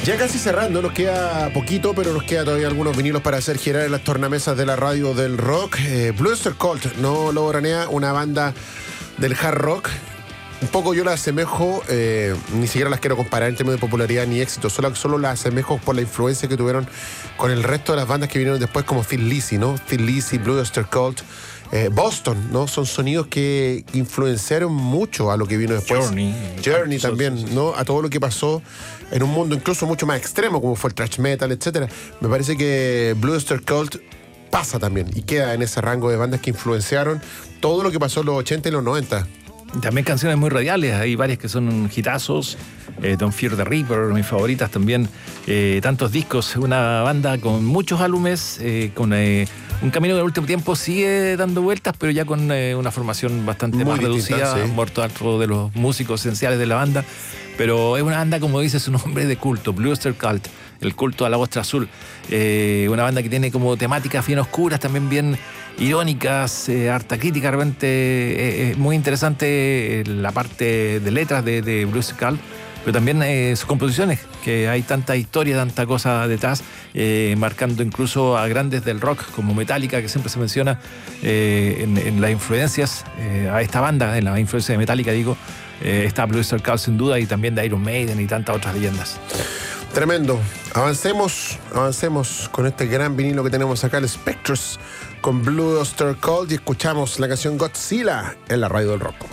Ya casi cerrando, nos queda poquito, pero nos queda todavía algunos vinilos para hacer girar en las tornamesas de la radio del rock. Blue Oyster Cult, no lo Logoranea, una banda del hard rock. Un poco yo la asemejo, ni siquiera las quiero comparar en términos de popularidad ni éxito, solo las asemejo por la influencia que tuvieron con el resto de las bandas que vinieron después, como Thin Lizzy, ¿no? Thin Lizzy, Blue Oyster Cult, Boston, ¿no? Son sonidos que influenciaron mucho a lo que vino después. Journey también, ¿no? A todo lo que pasó en un mundo incluso mucho más extremo, como fue el thrash metal, etcétera. Me parece que Blue Oyster Cult pasa también y queda en ese rango de bandas que influenciaron todo lo que pasó en los 80 y los 90. También canciones muy radiales, hay varias que son hitazos. Don't Fear the Reaper, mis favoritas también. Tantos discos, una banda con muchos álbumes, con un camino que en el último tiempo sigue dando vueltas, pero ya con una formación bastante muy más reducida. Sí. Muerto algo de los músicos esenciales de la banda, pero es una banda, como dice su nombre, de culto, Blue Oyster Cult, el culto a la ostra azul. Una banda que tiene como temáticas bien oscuras, también bien irónicas, harta crítica, realmente muy interesante la parte de letras de Blue Oyster Cult, pero también sus composiciones, que hay tanta historia, tanta cosa detrás, marcando incluso a grandes del rock como Metallica, que siempre se menciona en las influencias a esta banda, en la influencia de Metallica, digo, está Blue Oyster Cult sin duda, y también de Iron Maiden y tantas otras leyendas. Tremendo. Avancemos con este gran vinilo que tenemos acá, el Spectres, con Blue Oyster Cult, y escuchamos la canción Godzilla en la radio del rock.